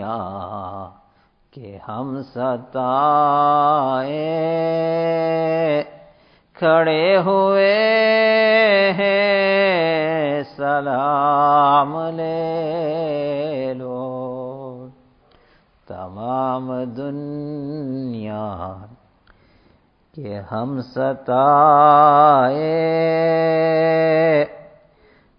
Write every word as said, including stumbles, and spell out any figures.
दुनिया के हम सताए, खड़े हुए हैं सलाम ले लो। तमाम दुनिया के हम सताए,